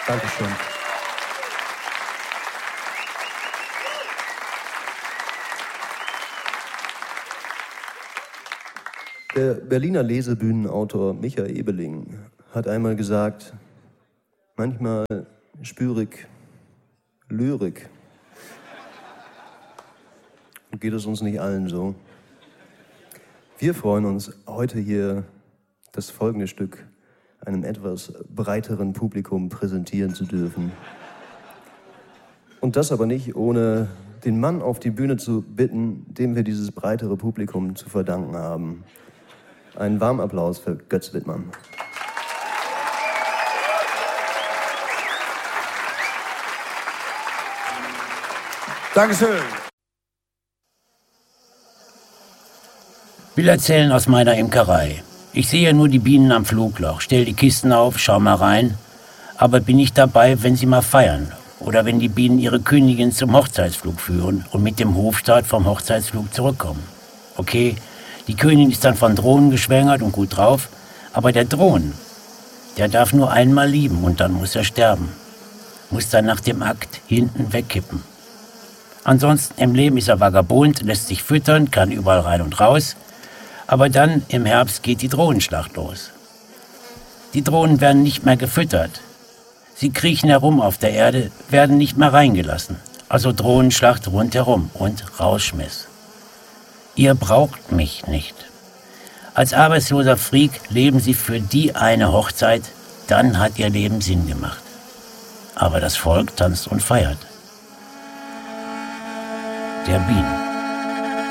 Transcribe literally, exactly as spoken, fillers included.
Dankeschön. Der Berliner Lesebühnenautor Micha Ebeling hat einmal gesagt, manchmal spüre ich Lyrik. Und geht es uns nicht allen so? Wir freuen uns, heute hier das folgende Stück einem etwas breiteren Publikum präsentieren zu dürfen. Und das aber nicht, ohne den Mann auf die Bühne zu bitten, dem wir dieses breitere Publikum zu verdanken haben. Einen warmen Applaus für Götz Wittmann. Dankeschön. Will erzählen aus meiner Imkerei. Ich sehe nur die Bienen am Flugloch, stell die Kisten auf, schau mal rein, aber bin nicht dabei, wenn sie mal feiern oder wenn die Bienen ihre Königin zum Hochzeitsflug führen und mit dem Hofstaat vom Hochzeitsflug zurückkommen. Okay, die Königin ist dann von Drohnen geschwängert und gut drauf, aber der Drohnen, der darf nur einmal lieben und dann muss er sterben. Muss dann nach dem Akt hinten wegkippen. Ansonsten im Leben ist er vagabund, lässt sich füttern, kann überall rein und raus, aber dann im Herbst geht die Drohnenschlacht los. Die Drohnen werden nicht mehr gefüttert. Sie kriechen herum auf der Erde, werden nicht mehr reingelassen. Also Drohnenschlacht rundherum und Rausschmiss. Ihr braucht mich nicht. Als arbeitsloser Freak leben Sie für die eine Hochzeit, dann hat Ihr Leben Sinn gemacht. Aber das Volk tanzt und feiert. Der Bienen.